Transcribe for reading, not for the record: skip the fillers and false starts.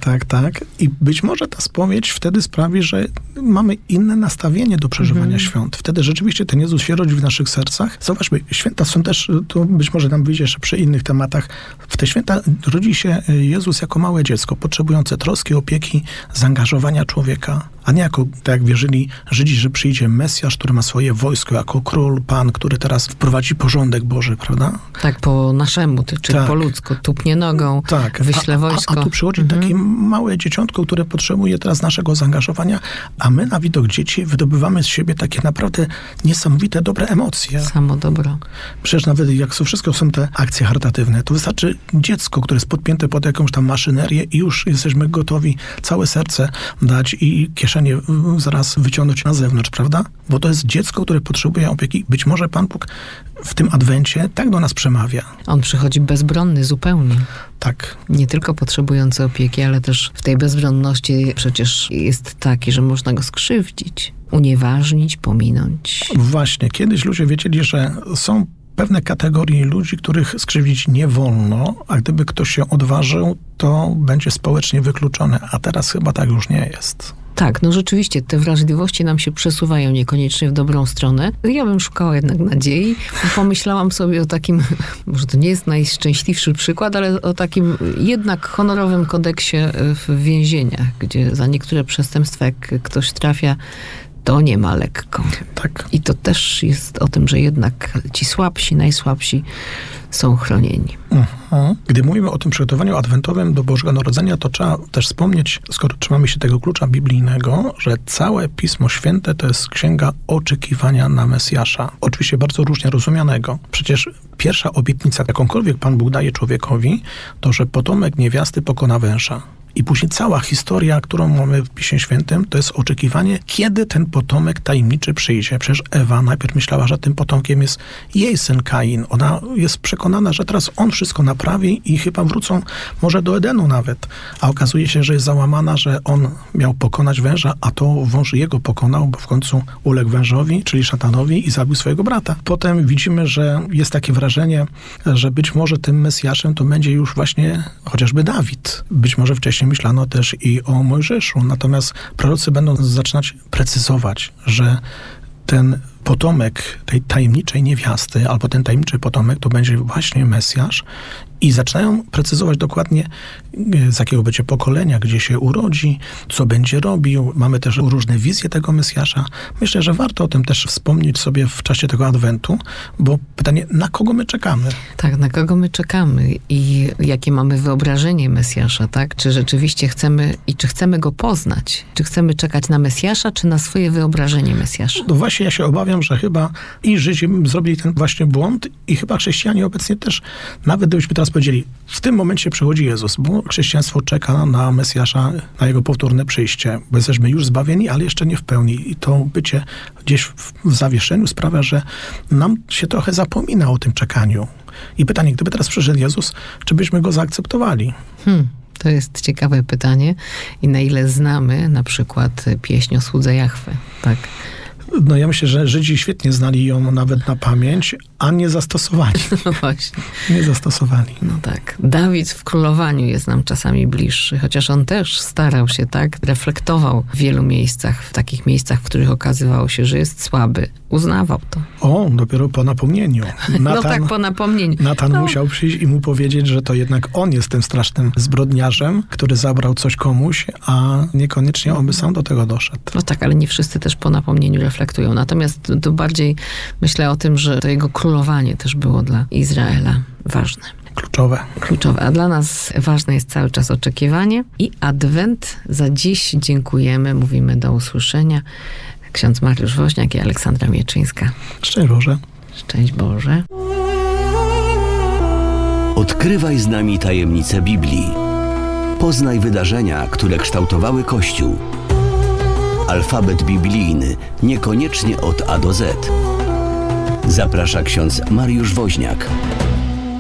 Tak. I być może ta spowiedź wtedy sprawi, że mamy inne nastawienie do przeżywania świąt. Wtedy rzeczywiście ten Jezus się rodzi w naszych sercach. Zobaczmy, święta są też, to być może nam wyjdzie jeszcze przy innych tematach, w te święta rodzi się Jezus jako małe dziecko, potrzebujące troski, opieki, zaangażowania człowieka, a nie jako, tak jak wierzyli Żydzi, że przyjdzie Mesjasz, który ma swoje wojsko, jako król, pan, który teraz wprowadzi porządek Boży, prawda? Tak, po naszemu, czyli po ludzku, tupnie nogą, wyśle wojsko. A tu przychodzi takie małe dzieciątko, które potrzebuje teraz naszego zaangażowania, a my na widok dzieci wydobywamy z siebie takie naprawdę niesamowite, dobre emocje. Samo dobro. Przecież nawet jak wszystko są te akcje charytatywne, to wystarczy dziecko, które jest podpięte pod jakąś tam maszynerię i już jesteśmy gotowi całe serce dać i kieszenie zaraz wyciągnąć na zewnątrz, prawda? Bo to jest dziecko, które potrzebuje opieki. Być może Pan Bóg w tym adwencie tak do nas przemawia. On przychodzi bezbronny zupełnie. Tak. Nie tylko potrzebujący opieki, ale też w tej bezbronności przecież jest taki, że można go skrzywdzić, unieważnić, pominąć. Właśnie. Kiedyś ludzie wiedzieli, że są pewne kategorie ludzi, których skrzywdzić nie wolno, a gdyby ktoś się odważył, to będzie społecznie wykluczony. A teraz chyba tak już nie jest. Tak, no rzeczywiście, te wrażliwości nam się przesuwają niekoniecznie w dobrą stronę. Ja bym szukała jednak nadziei. Pomyślałam sobie o takim, może to nie jest najszczęśliwszy przykład, ale o takim jednak honorowym kodeksie w więzieniach, gdzie za niektóre przestępstwa, jak ktoś trafia, to nie ma lekko. Tak. I to też jest o tym, że jednak ci słabsi, najsłabsi są chronieni. Gdy mówimy o tym przygotowaniu adwentowym do Bożego Narodzenia, to trzeba też wspomnieć, skoro trzymamy się tego klucza biblijnego, że całe Pismo Święte to jest księga oczekiwania na Mesjasza. Oczywiście bardzo różnie rozumianego. Przecież pierwsza obietnica, jakąkolwiek Pan Bóg daje człowiekowi, to, że potomek niewiasty pokona węża. I później cała historia, którą mamy w Piśmie Świętym, to jest oczekiwanie, kiedy ten potomek tajemniczy przyjdzie. Przecież Ewa najpierw myślała, że tym potomkiem jest jej syn Kain. Ona jest przekonana, że teraz on wszystko naprawi i chyba wrócą może do Edenu nawet. A okazuje się, że jest załamana, że on miał pokonać węża, a to wąż jego pokonał, bo w końcu uległ wężowi, czyli szatanowi i zabił swojego brata. Potem widzimy, że jest takie wrażenie, że być może tym Mesjaszem to będzie już właśnie chociażby Dawid. Być może wcześniej myślano też i o Mojżeszu. Natomiast prorocy będą zaczynać precyzować, że ten potomek tej tajemniczej niewiasty, albo ten tajemniczy potomek, to będzie właśnie Mesjasz. I zaczynają precyzować dokładnie, z jakiego będzie pokolenia, gdzie się urodzi, co będzie robił. Mamy też różne wizje tego Mesjasza. Myślę, że warto o tym też wspomnieć sobie w czasie tego Adwentu, bo pytanie, na kogo my czekamy? Tak, na kogo my czekamy i jakie mamy wyobrażenie Mesjasza, tak? Czy rzeczywiście chcemy i czy chcemy go poznać? Czy chcemy czekać na Mesjasza, czy na swoje wyobrażenie Mesjasza? No właśnie ja się obawiam, że chyba i Żydzi zrobili ten właśnie błąd i chyba chrześcijanie obecnie też, nawet gdybyśmy teraz powiedzieli, w tym momencie przychodzi Jezus, bo chrześcijaństwo czeka na Mesjasza, na jego powtórne przyjście, bo jesteśmy już zbawieni, ale jeszcze nie w pełni. I to bycie gdzieś w zawieszeniu sprawia, że nam się trochę zapomina o tym czekaniu. I pytanie, gdyby teraz przyszedł Jezus, czy byśmy go zaakceptowali? To jest ciekawe pytanie. I na ile znamy na przykład pieśń o słudze Jahwe, tak? No ja myślę, że Żydzi świetnie znali ją nawet na pamięć, a nie zastosowali. No właśnie. Nie zastosowali. No tak. Dawid w królowaniu jest nam czasami bliższy, chociaż on też starał się, tak? Reflektował w wielu miejscach, w takich miejscach, w których okazywało się, że jest słaby. Uznawał to. O, dopiero po napomnieniu. No tak, po napomnieniu. Natan musiał przyjść i mu powiedzieć, że to jednak on jest tym strasznym zbrodniarzem, który zabrał coś komuś, a niekoniecznie on by sam do tego doszedł. No tak, ale nie wszyscy też po napomnieniu reflektują. Natomiast to bardziej myślę o tym, że to jego królowanie też było dla Izraela ważne. Kluczowe. A dla nas ważne jest cały czas oczekiwanie i Adwent. Za dziś dziękujemy, mówimy do usłyszenia. Ksiądz Mariusz Woźniak i Aleksandra Mieczyńska. Szczęść Boże. Szczęść Boże. Odkrywaj z nami tajemnice Biblii. Poznaj wydarzenia, które kształtowały Kościół. Alfabet biblijny, niekoniecznie od A do Z. Zaprasza ksiądz Mariusz Woźniak.